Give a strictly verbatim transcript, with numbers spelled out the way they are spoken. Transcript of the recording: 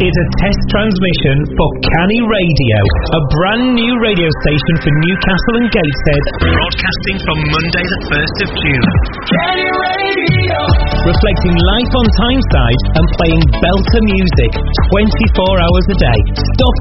is a test transmission for Canny Radio, a brand new radio station for Newcastle and Gateshead, broadcasting from Monday the first of June. Canny Radio! Reflecting life on Tyneside and playing belter music twenty-four hours a day. Stop